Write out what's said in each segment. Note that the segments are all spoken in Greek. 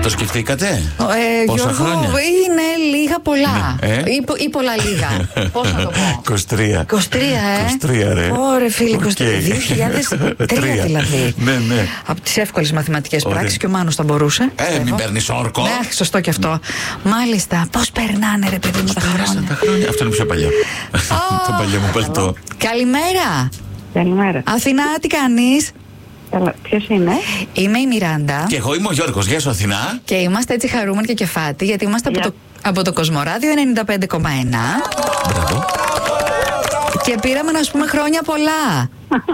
Το σκεφτήκατε? Πόσα Γιώργο, χρόνια? είναι λίγα πολλά. Ναι. Ή πολλά λίγα. Πώς να το πω? 23. 23, 23, ρε. Ωραία, φίλε, 23. Okay. 2003 δηλαδή. Ναι. Από τις εύκολες μαθηματικές πράξεις και ο Μάνος θα μπορούσε. Μην παίρνεις όρκο. Ναι, σωστό και αυτό. Μάλιστα. Πώς περνάνε, ρε παιδί μου, τα χρόνια. Αυτό είναι πιο παλιό. Το παλιό μου παλτό. Καλημέρα. Καλημέρα. Αθηνά, τι κάνεις? Καλά, ποιος είναι? Είμαι η Μιράντα. Και εγώ είμαι ο Γιώργος. Γεια σου, Αθηνά. Και είμαστε έτσι χαρούμενοι και κεφάτι, γιατί είμαστε από το Κοσμοράδιο 95,1. Μπράβο. Και πήραμε να σου πούμε χρόνια πολλά.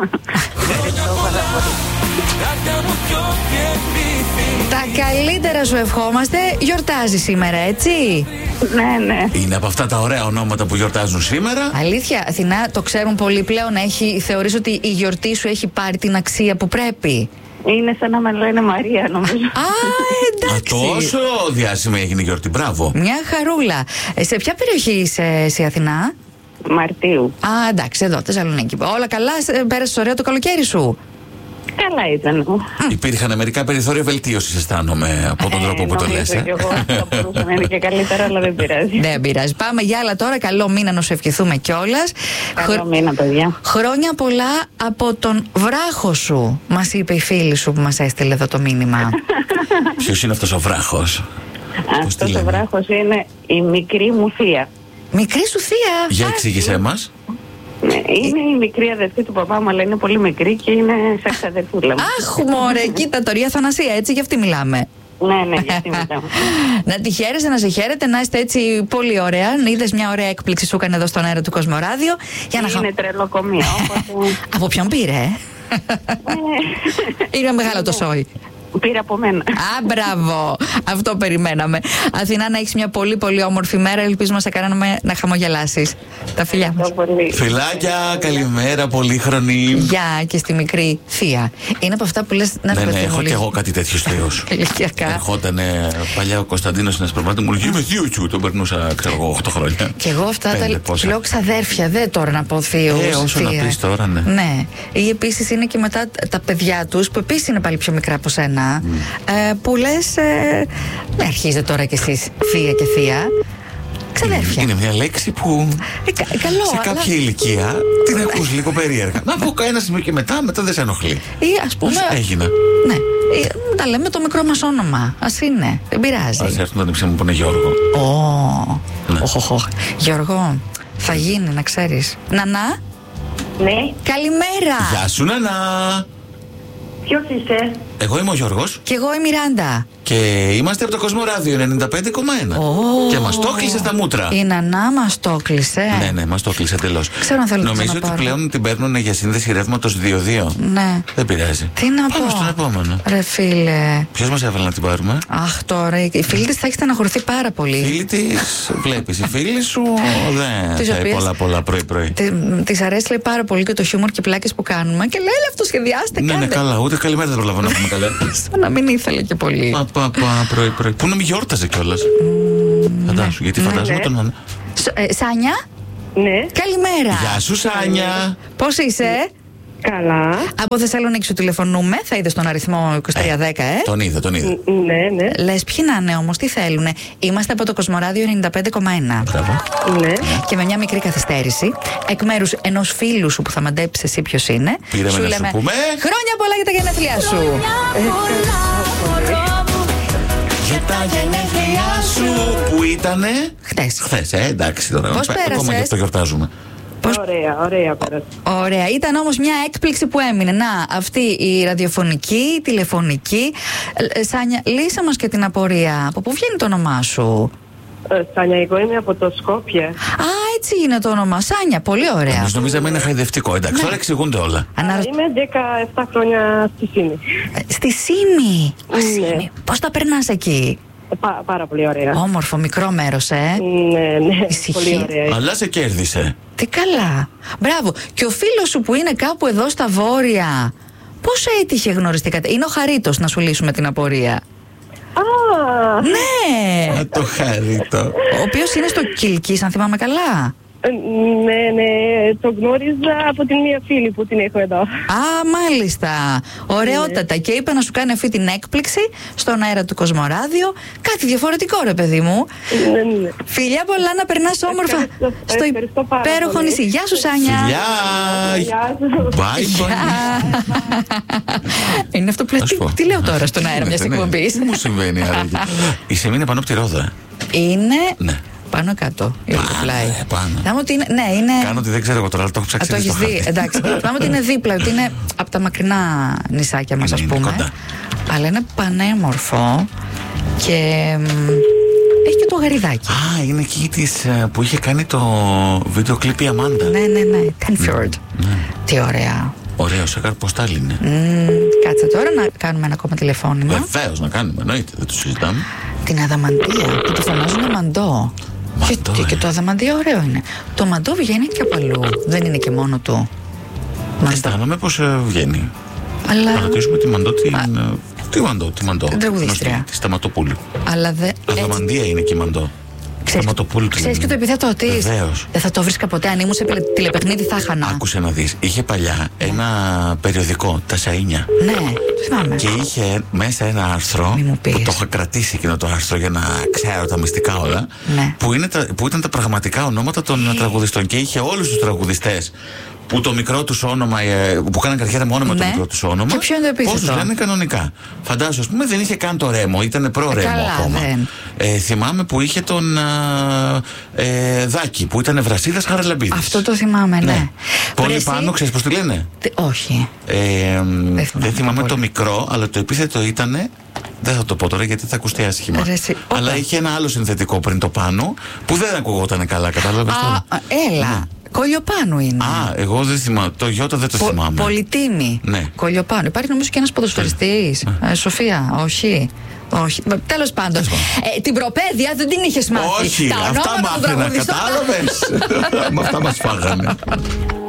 Τα καλύτερα σου ευχόμαστε. Γιορτάζει σήμερα, έτσι? Ναι. Είναι από αυτά τα ωραία ονόματα που γιορτάζουν σήμερα. Αλήθεια, Αθηνά, το ξέρουν πολύ πλέον. Θεωρείς ότι η γιορτή σου έχει πάρει την αξία που πρέπει? Είναι σαν να με λένε Μαρία, νομίζω. Α, εντάξει. Τόσο διάσημη έγινε η γιορτή. Μπράβο. Μια χαρούλα. Σε ποια περιοχή είσαι εσύ, Αθηνά? Μαρτίου. Α, εντάξει, εδώ, Θεσσαλονίκη. Όλα καλά, πέρασες ωραίο το καλοκαίρι σου? Καλά ήταν. Υπήρχαν μερικά περιθώρια βελτίωσης, αισθάνομαι, από τον τρόπο που το λες. Και εγώ θα μπορούσα να είναι και καλύτερα, αλλά δεν πειράζει. Δεν πειράζει. Πάμε για άλλα τώρα. Καλό μήνα να σου ευχηθούμε κιόλας. Καλό μήνα, παιδιά. Χρόνια πολλά από τον βράχο σου, μας είπε η φίλη σου που μας έστειλε εδώ το μήνυμα. Ποιος είναι αυτός ο βράχος? Αυτός ο βράχος είναι η μικρή μου θεία. Μικρή σου θεία? Για εξήγησέ μας. Ναι, είναι η μικρή αδερφή του παπά μου, αλλά είναι πολύ μικρή και είναι σαν ξαδερφούλα μου. Αχ, μωρέ, κοίτα τώρα, η Αθανασία, έτσι, γι' αυτή μιλάμε. Ναι, γιατί μιλάμε. Να τη χαίρεσαι, να σε χαίρετε, να είστε έτσι πολύ ωραία. Είδες μια ωραία έκπληξη σου έκανε εδώ στον αέρα του Κοσμοράδιο. Είναι τρελοκομεία. Από ποιον πήρε? Είναι μεγάλο το σόι. Πήρα από μένα. Α, μπράβο. Αυτό περιμέναμε. Αθηνά, να έχεις μια πολύ πολύ όμορφη μέρα. Ελπίζουμε σε κάναμε να χαμογελάσεις. Τα φιλιά μας. Φιλάκια, καλημέρα, πολύχρονη. Γεια και στη μικρή θεία. Είναι από αυτά που λες να Ναι, έχω και εγώ κάτι τέτοιο θεός. ηλικιακά. Ερχόταν παλιά ο Κωνσταντίνος στην Ασπρομάτη, μου λέγει είμαι θείο σου. Τον περνούσα, ξέρω εγώ, 8 χρόνια. Και εγώ αυτά τα λέω ξαδέρφια, δεν τώρα να πω θείο. Όσο να πεις τώρα, ναι. Ναι. Ή επίσης είναι και μετά τα παιδιά τους, που επίσης είναι πάλι πιο μικρά από σένα. Που λες αρχίζετε τώρα κι εσείς θεία και θεία. Ξαδέρφια. Είναι μια λέξη που καλό, σε κάποια ηλικία την ακούς λίγο περίεργα. Να πω ένα σημείο και μετά δεν σε ενοχλεί. Ή ας πούμε. Πώς έγινα. Ναι. Τα λέμε το μικρό μας όνομα. Ας είναι. Δεν πειράζει. Ας έρθουν να την μου πούνε Γιώργο. Γιώργο, θα γίνει, να ξέρεις. Νανά. Ναι. Καλημέρα. Γεια σου, Νανά. Ποιος είσαι? Εγώ είμαι ο Γιώργος. Και εγώ η Μιράντα. Και είμαστε από το Κοσμοράδιο 95,1. Και μας το κλείσε στα μούτρα. Η Νανά μας το κλείσε. Ναι, μας το κλείσε εντελώς. Ξέρω αν θέλω να νομίζω ότι πλέον την παίρνουν για σύνδεση ρεύματος 2-2. Ναι. Δεν πειράζει. Τι να Πάμε πω. στον επόμενο. Ρε φίλε. Ποιος μας έβαλε να την πάρουμε? Αχ, τώρα η φίλη της θα έχει στεναχωρηθεί πάρα πολύ. Φίλη της, βλέπεις, η φίλη σου δεν θα έχει πολλά πρωί-πρωί. Της αρέσει λέει πάρα πολύ και το χιούμορ και οι πλάκες που κάνουμε και λέει αυτό σχεδιάστε. Ναι, καλά, ούτε καλημέρα δεν προλαβαίνω να πούμε καλά. Σαν να μην ήθελε και πολύ. Πρωί-πρωί. Πού να μην γιόρταζε κιόλας. Φαντάσου, γιατί φαντάζομαι τον. Σάνια. Ναι. Καλημέρα. Γεια σου, Σάνια. Πώς είσαι? Καλά. Από Θεσσαλονίκη σου τηλεφωνούμε. Θα είδες τον αριθμό 2310, Τον είδα. Ναι. Λες ποιοι να είναι όμως, τι θέλουνε? Είμαστε από το Κοσμοράδιο 95,1. Μπράβο. Ναι. Και με μια μικρή καθυστέρηση, εκ μέρους ενός φίλου σου που θα μαντέψεις εσύ ποιος είναι, Πήραμε σου να λέμε σου πούμε χρόνια πολλά για τα γενέθλιά σου. Για τα γενέθλιά σου που ήτανε Χτες. εντάξει τώρα. Πώς Ακόμα πέρασες? γι' αυτό γιορτάζουμε. Ωραία πέρασε. Ωραία, ήταν όμως μια έκπληξη που έμεινε. Να, αυτή η ραδιοφωνική, η τηλεφωνική. Σάνια, λύσα μας και την απορία. Από πού βγαίνει το όνομά σου? Σάνια, εγώ είμαι από το Σκόπια. Α, έτσι είναι το όνομα. Σάνια, πολύ ωραία. Εμείς νομίζαμε είναι χαϊδευτικό. Εντάξει, τώρα εξηγούνται όλα. Είμαι 17 χρόνια στη Σύνη. Στη Σύνη. Ναι. Πώς τα περνάς εκεί? Πάρα πολύ ωραία. Όμορφο, μικρό μέρος, Ναι, πολύ ωραία. Αλλά σε κέρδισε. Τι καλά. Μπράβο. Και ο φίλος σου που είναι κάπου εδώ στα βόρεια, πώς έτυχε γνωριστήκατε? Είναι ο Χαρίτος, να σου λύσουμε την απορία. Α, Ναι. Το Χαρίτο. Ο οποίος είναι στο Κιλκής, αν θυμάμαι καλά. Ναι, το γνώριζα από την μία φίλη που την έχω εδώ. Α, μάλιστα. Ωραιότατα. Και είπε να σου κάνει αυτή την έκπληξη στον αέρα του Κοσμοράδιο. Κάτι διαφορετικό, ρε παιδί μου. Ναι. Φιλιά πολλά, να περνάς όμορφα στο υπέροχο νησί. Γεια σου, Σάνια. Γεια. Bye. Είναι αυτό που λες. Τι λέω τώρα στον αέρα μιας εκπομπής. Τι μου συμβαίνει, άραγε. Η Σεμίνα είναι πάνω από τη Ρόδα. Είναι. Πάνω κάτω. Πάνω. Είναι. Κάνω ότι δεν ξέρω εγώ τώρα, αλλά το έχω ψάξει. Το έχεις δει. Εντάξει. Θυμάμαι ότι είναι δίπλα, ότι είναι από τα μακρινά νησάκια μας, ας πούμε. Κοντά. Αλλά είναι πανέμορφο και έχει και το γαριδάκι. Α, είναι εκεί που είχε κάνει το βίντεο κλιπ η Αμάντα. Ναι. Tenfjord. Τι ωραία. Ωραίο, σε καρποστάλι είναι. Κάτσε τώρα να κάνουμε ένα ακόμα τηλεφώνημα. Βεβαίως να κάνουμε, εννοείται, δεν το συζητάμε. Την Αδαμαντία, που το φωνάζουν Μαντό. Και το Αδαμαντία ωραίο είναι. Το Μαντό βγαίνει και από αλλού. Δεν είναι και μόνο του. Αισθάνομαι πως βγαίνει. Αλλά... Να ρωτήσουμε τη Μαντό τη Μαντό. Την τραγουδίστρια. Τη Σταματοπούλου. Αδαμαντία είναι και η Μαντό. Ξέρεις και το επιθέτω της. Δεν θα το βρίσκα ποτέ. Αν ήμουν σε τηλεπαιχνίδι θα χανά. Άκουσε να δεις. Είχε παλιά ένα περιοδικό, τα Σαΐνια. Ναι, το θυμάμαι. Και είχε μέσα ένα άρθρο που το είχα κρατήσει εκείνο το άρθρο για να ξέρω τα μυστικά όλα. Ναι. Που ήταν τα πραγματικά ονόματα των τραγουδιστών. Και είχε όλους τους τραγουδιστές που το μικρό τους όνομα, που κάναν καριέρα με όνομα το μικρό τους όνομα. Και ποιο είναι το επίθετο? Πώς τους λένε κανονικά. Φαντάζομαι, ας πούμε, δεν είχε καν το Ρέμο, ήταν προ-Ρέμο ακόμα. Θυμάμαι που είχε τον Δάκη, που ήταν Βρασίδας Χαραλαμπίδης. Αυτό το θυμάμαι, ναι. Πολύ πάνω, ξέρεις πώς τη λένε? Όχι. Δεν θυμάμαι το μικρό, αλλά το επίθετο ήτανε. Δεν θα το πω τώρα γιατί θα ακουστεί άσχημα. Αλλά είχε ένα άλλο συνθετικό πριν το πάνω που δεν ακουγόταν καλά, κατάλαβες τώρα? Έλα. Ναι. Κολιοπάνου είναι. Α, εγώ δεν θυμάμαι. Το Ιώτα δεν το θυμάμαι. Πολυτίμη. Ναι. Κολιοπάνου. Υπάρχει νομίζω και ένας ποδοσφαιριστής. Σοφία, όχι. Τέλος πάντων. Την προπαίδεια δεν την είχες μάθει. Όχι, αυτά μάθαινα. Κατάλαβες. Με αυτά μας φάγανε.